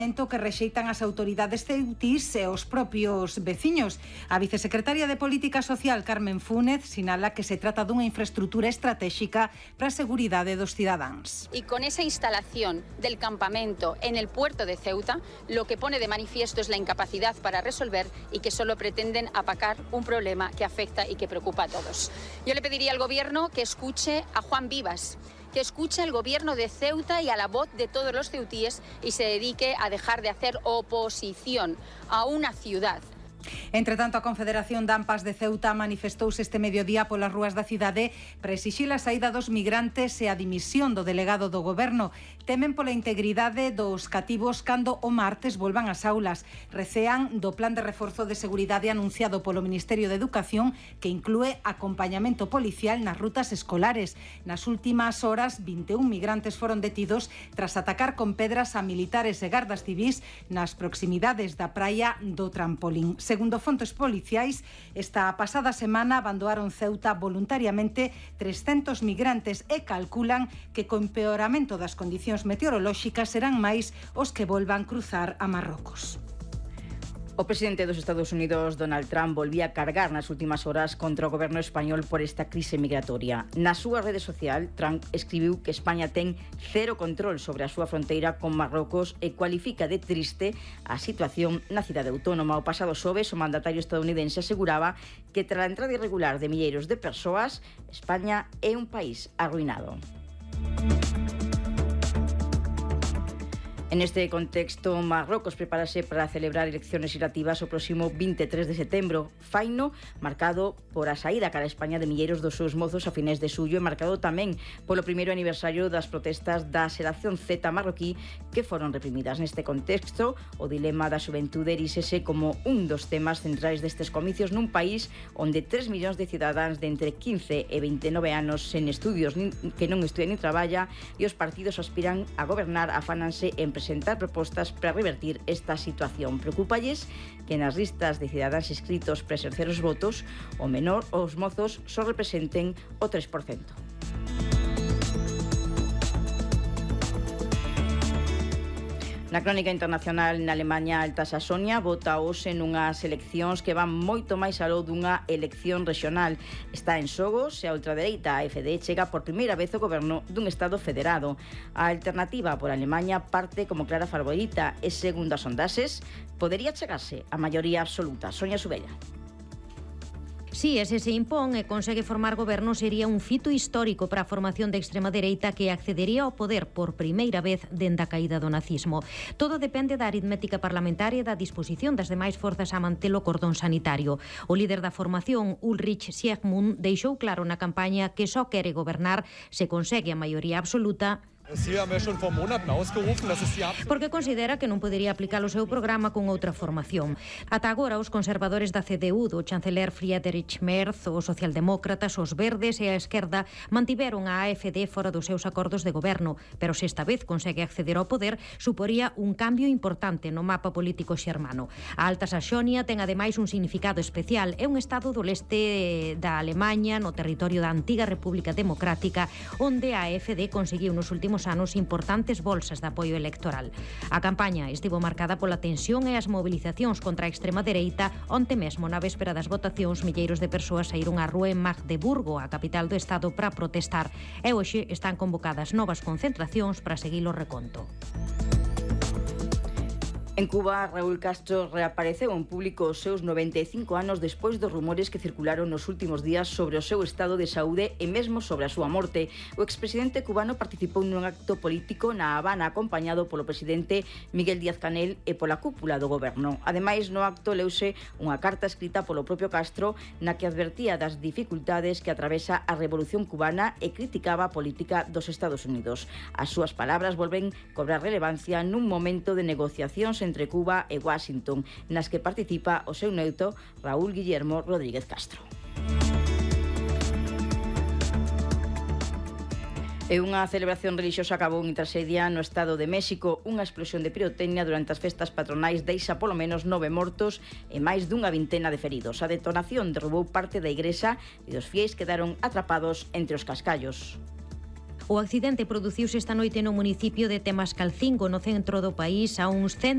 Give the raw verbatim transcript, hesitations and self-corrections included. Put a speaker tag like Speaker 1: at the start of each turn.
Speaker 1: que rexeitan as autoridades ceutís e os propios veciños. A vicesecretaria de Política Social, Carmen Fúnez, sinala que se trata dunha infraestructura estratégica para a seguridade dos cidadáns.
Speaker 2: Y con esa instalación del campamento en el puerto de Ceuta, lo que pone de manifiesto es la incapacidad para resolver y que solo pretenden apacar un problema que afecta y que preocupa a todos. Yo le pediría al Gobierno que escuche a Juan Vivas, que escuche al Gobierno de Ceuta y a la voz de todos los ceutíes y se dedique a dejar de hacer oposición a una ciudad.
Speaker 1: Entre tanto, a Confederación de AMPAs de Ceuta manifestouse este mediodía polas rúas da cidade para exixir a saída dos migrantes e a dimisión do delegado do Goberno. Temen pola integridade dos cativos cando o martes volvan ás aulas. Recean do plan de reforzo de seguridade anunciado polo Ministerio de Educación, que inclúe acompañamento policial nas rutas escolares. Nas últimas horas, vinte e un migrantes foron detidos tras atacar con pedras a militares e gardas civís nas proximidades da praia do Trampolín. Segundo fontes policiais, esta pasada semana abandonaron Ceuta voluntariamente trescentos migrantes e calculan que co empeoramento das condicións meteorolóxicas serán máis os que volvan cruzar a Marrocos.
Speaker 3: O presidente dos Estados Unidos, Donald Trump, volvía a cargar nas últimas horas contra o goberno español por esta crise migratoria. Na súa rede social, Trump escribiu que España ten cero control sobre a súa fronteira con Marrocos e cualifica de triste a situación na cidade autónoma. O pasado xoves, o mandatario estadounidense aseguraba que tras a entrada irregular de milleiros de persoas, España é un país arruinado. En este contexto, Marrocos prepárase para celebrar eleccións legislativas o próximo vinte e tres de setembro. Faino marcado por a saída cara a España de milleiros dos seus mozos a finais de xullo e marcado tamén polo primeiro aniversario das protestas da xeración Z marroquí que foron reprimidas. Neste contexto, o dilema da xuventude eríxese como un dos temas centrais destes comicios nun país onde tres millóns de cidadáns de entre quince e vinte e nove anos sen estudios que non estudian nin traballa e os partidos aspiran a gobernar afánanse en presentar propostas para revertir esta situación. Preocúpalles que nas listas de cidadáns inscritos para exercer os votos o menor os mozos só representen o tres por cento. Na crónica internacional, na Alemanha, Alta Saxonia vota hoxe nunhas eleccións que van moito máis aló dunha elección regional. Está en xogo se a ultradereita A F D chega por primeira vez ao goberno dun estado federado. A alternativa por Alemanha parte como clara favorita e, segundo as sondaxes, podería chegarse a maioría absoluta. Sonia Subella.
Speaker 4: Si ese se impón e consegue formar goberno, sería un fito histórico para a formación de extrema dereita que accedería ao poder por primeira vez dende a caída do nazismo. Todo depende da aritmética parlamentaria e da disposición das demais forzas a manter o cordón sanitario. O líder da formación, Ulrich Siegmund, deixou claro na campaña que só quere gobernar se consegue a maioría absoluta, porque considera que non podería aplicar o seu programa con outra formación. Ata agora, os conservadores da C D U, do chanceler Friedrich Merz, os socialdemócratas, os verdes e a esquerda mantiveron a A F D fora dos seus acordos de goberno, pero se esta vez consegue acceder ao poder, suporía un cambio importante no mapa político xermano. A Alta Saxonia ten ademais un significado especial. É un estado do leste da Alemanha, no territorio da antiga República Democrática, onde a A F D conseguiu nos últimos anos importantes bolsas de apoio electoral. A campaña estivo marcada pola tensión e as movilizacións contra a extrema dereita. Onte mesmo, na véspera das votacións, milleiros de persoas saíron á rúa en Magdeburgo, a capital do estado, para protestar. E hoxe están convocadas novas concentracións para seguir o reconto.
Speaker 3: En Cuba, Raúl Castro reapareceu en público os seus noventa e cinco anos despois dos rumores que circularon nos últimos días sobre o seu estado de saúde e mesmo sobre a súa morte. O expresidente cubano participou nun acto político na Habana acompañado polo presidente Miguel Díaz-Canel e pola cúpula do goberno. Ademais, no acto leuse unha carta escrita polo propio Castro na que advertía das dificultades que atravesa a revolución cubana e criticaba a política dos Estados Unidos. As súas palabras volven cobrar relevancia nun momento de negociacións entre Cuba e Washington, nas que participa o seu neto Raúl Guillermo Rodríguez Castro. E unha celebración relixiosa acabou en traxedia no estado de México. Unha explosión de pirotecnia durante as festas patronais deixa polo menos nove mortos e máis dunha vintena de feridos. A detonación derrubou parte da igrexa e os fiéis quedaron atrapados entre os cascallos.
Speaker 4: O accidente produciuse esta noite no municipio de Temascalcingo, no centro do país, a uns cen